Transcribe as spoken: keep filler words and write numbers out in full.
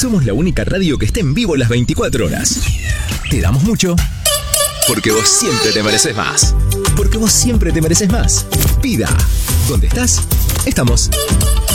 Somos la única radio que está en vivo las veinticuatro horas. Te damos mucho, porque vos siempre te mereces más. Porque vos siempre te mereces más. Pida. ¿Dónde estás? Estamos.